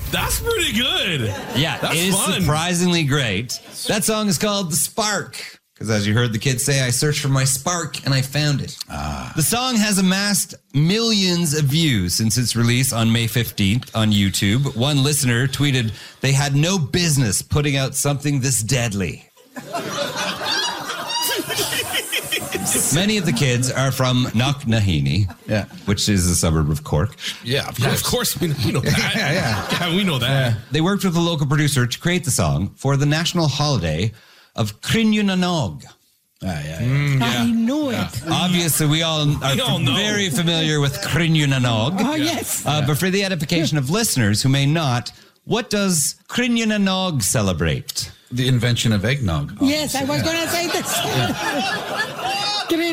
That's pretty good. Yeah, That's it is fun. surprisingly great. That song is called The Spark. Because as you heard the kids say, I searched for my spark and I found it. The song has amassed millions of views since its release on May 15th on YouTube. One listener tweeted, they had no business putting out something this deadly. Many of the kids are from Knocknaheeny, which is a suburb of Cork. Yeah, of course we know that. Yeah, we know that. They worked with a local producer to create the song for the national holiday of Crinnunanog. I know it. Obviously, we all are know. very familiar with Crinnunanog. Oh, yes. But for the edification of listeners who may not, what does Crinnunanog celebrate? The invention of eggnog. Yes, I was going to say this.